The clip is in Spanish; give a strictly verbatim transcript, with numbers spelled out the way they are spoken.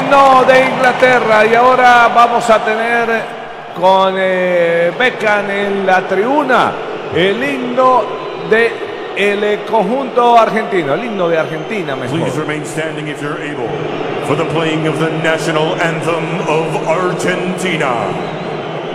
himno de Inglaterra. Y ahora vamos a tener con eh, Beckham en la tribuna el himno de el conjunto argentino, el himno de Argentina mejor. Please remain standing if you're able for the playing of the national anthem of Argentina.